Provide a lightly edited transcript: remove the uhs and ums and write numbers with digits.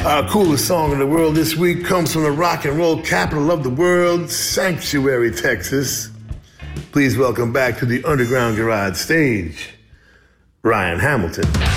Our coolest song in the world this week comes from the rock and roll capital of the world, Sanctuary, Texas. Please welcome back to the Underground Garage stage, Ryan Hamilton.